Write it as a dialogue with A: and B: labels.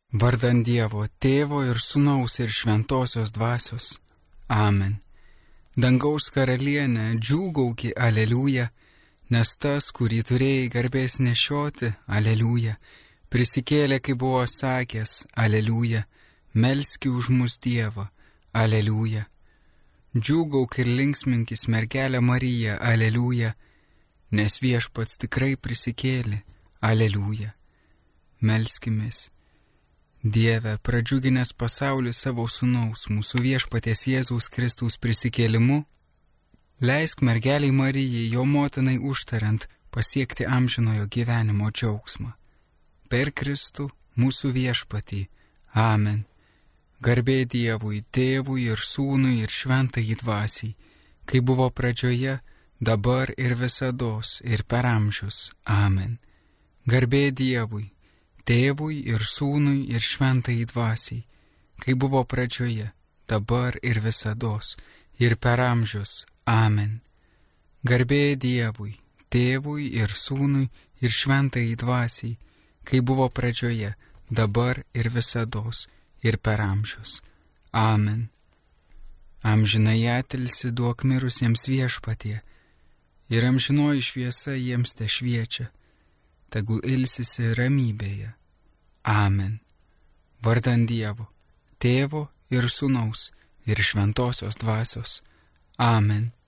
A: Vardan Dievo, Tėvo ir Sūnaus ir Šventosios Dvasios. Amen. Dangaus karalienė, džiūgauki, aleliuja, nes tas, kurį turėjai garbės nešioti, aleliuja, prisikėlė, kaip buvo sakęs, aleliuja, melski už mus Dievą, aleliuja. Džiūgauk ir linksminkis, mergelė Marija, aleliuja, nes Viešpats tikrai prisikėlė, aleliuja. Melskimės. Dieve, pradžiuginęs pasaulį savo Sūnaus, mūsų Viešpaties Jėzaus Kristaus prisikėlimu, leisk mergeliai Marijai, jo motinai užtariant, pasiekti amžinojo gyvenimo džiaugsmą. Per Kristų, mūsų Viešpatį. Amen. Garbė Dievui, Tėvui ir Sūnui ir Šventajai Dvasiai, kai buvo pradžioje, dabar ir visados ir per amžius. Amen. Garbė Dievui, Tėvui ir Sūnui ir Šventajai Dvasiai, kai buvo pradžioje, dabar ir visados, ir per amžius. Amen. Garbė Dievui, Tėvui ir Sūnui ir Šventajai Dvasiai, kai buvo pradžioje, dabar ir visados, ir per amžius. Amen. Amžinai atilsi duok mirusiems Viešpatie, ir amžinoji šviesa jiems te šviečia, tegul ilsisi ramybėje. Amen. Vardan Dievo, Tėvo ir Sūnaus ir Šventosios Dvasios. Amen.